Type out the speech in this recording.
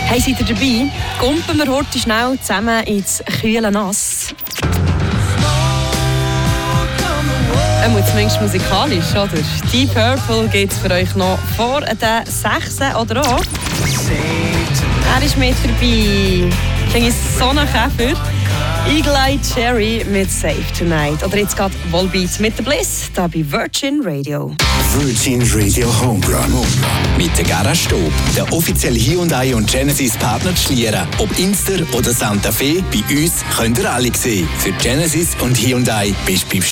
Hey, seid ihr dabei? Kumpen wir heute schnell zusammen ins kühle Nass. Zumindest musikalisch, oder? Deep Purple geht es für euch noch vor den 6. oder auch? Er ist mit dabei. Ich finde so einen Käfer. Eagle Eye Cherry mit Safe Tonight. Oder jetzt geht Volbeat mit der Bliss, da bei Virgin Radio. Virgin Radio Homerun. Mit der Garage Stob, der offizielle Hyundai und Genesis Partner zu Schlieren. Ob Inster oder Santa Fe, bei uns könnt ihr alle sehen. Für Genesis und Hyundai bist du beim